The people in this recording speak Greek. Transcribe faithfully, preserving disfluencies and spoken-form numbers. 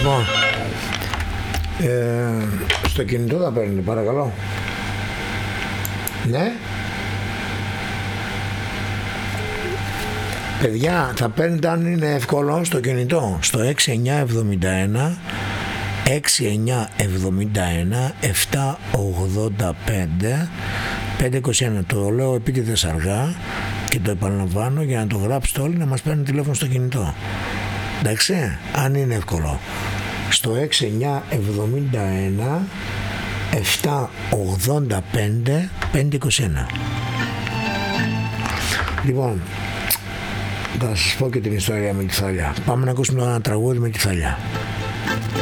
Λοιπόν, ε, στο κινητό θα παίρνετε, παρακαλώ. Ναι. Παιδιά, θα παίρνετε αν είναι εύκολο στο κινητό, στο έξι εννιά εβδομήντα ένα έξι εννιά εβδομήντα ένα επτά ογδόντα πέντε πέντε είκοσι ένα. Το λέω επίτηδες αργά και το επαναλαμβάνω για να το γράψετε όλοι, να μας παίρνουν τηλέφωνο στο κινητό. Εντάξει, αν είναι εύκολο. Στο έξι εννιά εβδομήντα ένα επτά ογδόντα πέντε πέντε είκοσι ένα. Λοιπόν, θα σας πω και την ιστορία με τη Θαλιά. Πάμε να ακούσουμε ένα τραγούδι με τη Θαλιά.